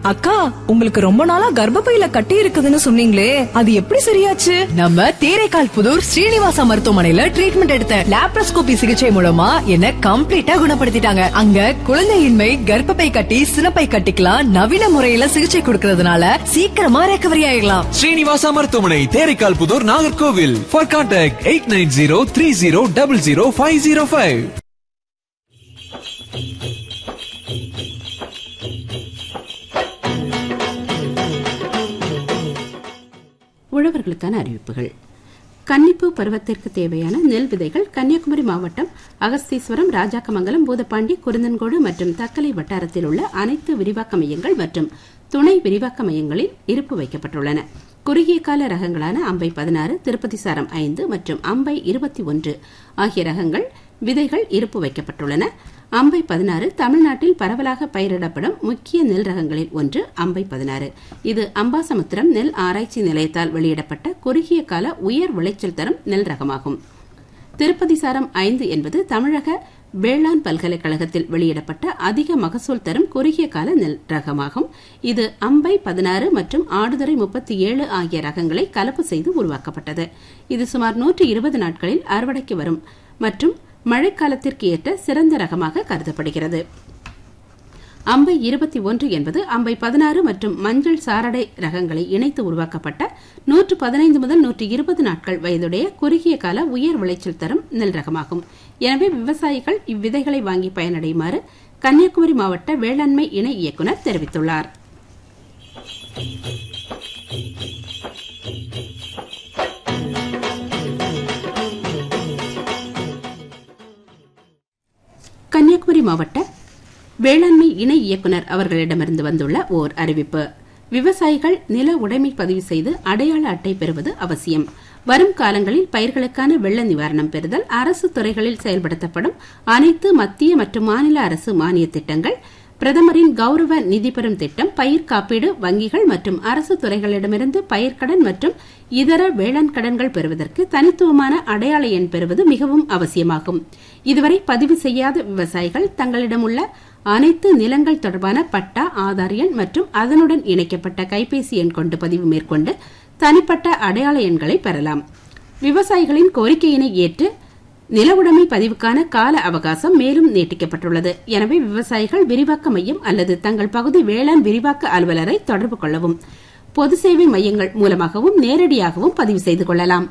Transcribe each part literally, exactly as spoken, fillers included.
அக்கா, உங்களுக்கு ரொம்ப நாளா கர்ப்பப்பையில கட்டி இருக்குதுன்னு சொன்னீங்களே, அது எப்படி சரியாச்சு? நம்ம தேரைக்கால் புதூர் ஸ்ரீனிவாசா மருத்துவமனையில ட்ரீட்மெண்ட் எடுத்த லாப்ரோஸ்கோபி சிகிச்சை மூலமா என்ன கம்ப்ளீட்டா குணப்படுத்திட்டாங்க. அங்க குழந்தையின்மை, கர்ப்பப்பை கட்டி, சினப்பை கட்டிக்கலாம் நவீன முறையில சிகிச்சை கொடுக்கறதுனால சீக்கிரமா ரெக்கவரி ஆயிடலாம். ஸ்ரீனிவாசா மருத்துவமனை, Theraikkal Pudur, Nagercoil. For contact eight nine zero three zero double zero five zero five. உழவர்களுக்கான அறிவிப்புகள். கன்னிப்பூ பருவத்திற்கு தேவையான நெல் விதைகள் கன்னியாகுமரி மாவட்டம் அகஸ்தீஸ்வரம், ராஜாக்கமங்கலம், பூதப்பாண்டி, குருந்தன்கோடு மற்றும் தக்கலை வட்டாரத்தில் உள்ள அனைத்து விரிவாக்க மையங்கள் மற்றும் துணை விரிவாக்க மையங்களில் இருப்பு வைக்கப்பட்டுள்ளன. குறுகிய கால ரகங்களான அம்பை பதினாறு, திருப்பதி சாரம் ஐந்து மற்றும் அம்பை இருபத்தி ஒன்று ஆகிய ரகங்கள் விதைகள் இருப்பு வைக்கப்பட்டுள்ளன. அம்பை பதினாறு தமிழ்நாட்டில் பரவலாக பயிரிடப்படும் முக்கிய நெல் ரகங்களில் ஒன்று அம்பை பதினாறு. இது அம்பாசமுத்திரம் நெல் ஆராய்ச்சி நிலையத்தால் வெளியிடப்பட்ட குறுகிய கால உயர் விளைச்சல் தரும் நெல் ரகமாகும். திருப்பதி சாரம் ஐந்து என்பது தமிழக வேளாண் பல்கலைக்கழகத்தில் வெளியிடப்பட்ட அதிக மகசூல் தரும் குறுகிய கால நெல் ரகமாகும். இது அம்பை பதினாறு மற்றும் ஆடுதுறை முப்பத்தி ஏழு ஆகிய ரகங்களை கலப்பு செய்து உருவாக்கப்பட்டது. இது சுமார் நூற்றி இருபது நாட்களில் அறுவடைக்கு வரும் மற்றும் மழைக்காலத்திற்கு ஏற்ற சிறந்த ரகமாக கருதப்படுகிறது. அம்பை இருபத்தி ஒன்று என்பது அம்பை பதினாறு மற்றும் மஞ்சள் சாரடை ரகங்களை இணைத்து உருவாக்கப்பட்ட நூற்று பதினைந்து முதல் நூற்றி இருபது நாட்கள் வயதுடைய குறுகிய கால உயர் விளைச்சல் தரும் நெல் ரகமாகும். எனவே விவசாயிகள் இவ்விதைகளை வாங்கி பயனடையுமாறு கன்னியாகுமரி மாவட்ட வேளாண்மை இணை இயக்குநர் தெரிவித்துள்ளார். கன்னியாகுமரி மாவட்ட வேளாண்மை இணை இயக்குநர் அவர்களிடமிருந்து வந்துள்ள ஓர் அறிவிப்பு. விவசாயிகள் நில உடைமை பதிவு செய்து அடையாள அட்டை பெறுவது அவசியம். வரும் காலங்களில் பயிர்களுக்கான வெள்ள நிவாரணம் பெறுதல், அரசு துறைகளில் செயல்படுத்தப்படும் அனைத்து மத்திய மற்றும் மாநில அரசு மானிய திட்டங்கள், பிரதமரின் கௌரவ நிதி பெறும் திட்டம், பயிர் காப்பீடு, வங்கிகள் மற்றும் அரசு துறைகளிடமிருந்து பயிர்க்கடன் மற்றும் இதர வேளாண் கடன்கள் பெறுவதற்கு தனித்துவமான அடையாள எண் பெறுவது மிகவும் அவசியமாகும். இதுவரை பதிவு செய்யாத விவசாயிகள் தங்களிடம் உள்ள அனைத்து நிலங்கள் தொடர்பான பட்டா, ஆதார் எண் மற்றும் அதனுடன் இணைக்கப்பட்ட கைபேசி எண் கொண்டு பதிவு மேற்கொண்டு தனிப்பட்ட அடையாள எண்களை பெறலாம். விவசாயிகளின் கோரிக்கையினை ஏற்று நில உடைமை பதிவுக்கான கால அவகாசம் மேலும் நீட்டிக்கப்பட்டுள்ளது. எனவே விவசாயிகள் விரிவாக்க மையம் அல்லது தங்கள் பகுதி வேளாண் விரிவாக்க அலுவலரை தொடர்பு கொள்ளவும். பொது சேவை மையங்கள் மூலமாகவும் நேரடியாகவும் பதிவு செய்து கொள்ளலாம்.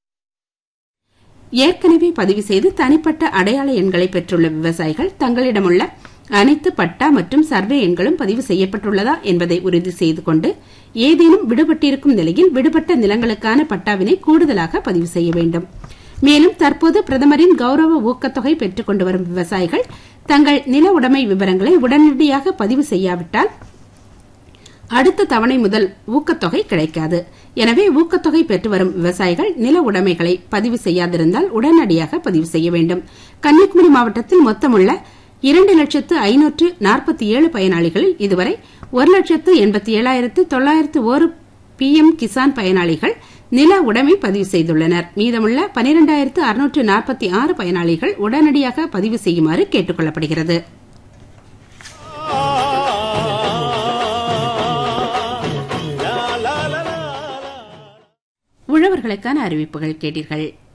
ஏற்கனவே பதிவு செய்து தனிப்பட்ட அடையாள எண்களை பெற்றுள்ள விவசாயிகள் தங்களிடமுள்ள அனைத்து பட்டா மற்றும் சர்வே எண்களும் பதிவு செய்யப்பட்டுள்ளதா என்பதை உறுதி செய்து கொண்டு ஏதேனும் விடுபட்டிருக்கும் நிலையில் விடுபட்ட நிலங்களுக்கான பட்டாவினை கூடுதலாக பதிவு செய்ய வேண்டும். மேலும் தற்போது பிரதமரின் கௌரவ ஊக்கத்தொகை பெற்றுக் கொண்டு வரும் விவசாயிகள் தங்கள் நில உடைமை விவரங்களை உடனடியாக பதிவு செய்யாவிட்டால் அடுத்த தவணை முதல் ஊக்கத்தொகை கிடைக்காது. எனவே ஊக்கத்தொகை பெற்று வரும் விவசாயிகள் நில உடைமைகளை பதிவு செய்யாதிருந்தால் உடனடியாக பதிவு செய்ய வேண்டும். கன்னியாகுமரி மாவட்டத்தில் மொத்தமுள்ள இரண்டு லட்சத்து ஐநூற்று நாற்பத்தி ஏழு பயனாளிகளில் இதுவரை ஒரு லட்சத்து எண்பத்தி ஏழாயிரத்து தொள்ளாயிரத்து ஒரு பி எம் கிசான் பயனாளிகள் நில உடைமை பதிவு செய்துள்ளனர். மீதமுள்ள பனிரெண்டாயிரத்து அறுநூற்று நாற்பத்தி ஆறு பயனாளிகள் உடனடியாக பதிவு செய்யுமாறு கேட்டுக் கொள்ளப்படுகிறது. உழவர்களுக்கான அறிவிப்புகள் கேட்டீர்கள்.